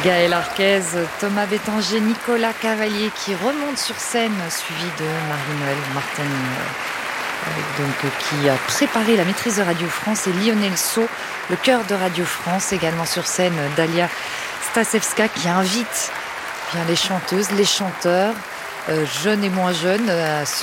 Gaël Arquez, Thomas Bétanger, Nicolas Cavalier qui remonte sur scène, suivi de Marie-Noël Martin, qui a préparé la maîtrise de Radio France, et Lionel Sceau, le chœur de Radio France, également sur scène Dalia Stasevska qui invite bien les chanteuses, les chanteurs, jeunes et moins jeunes, à se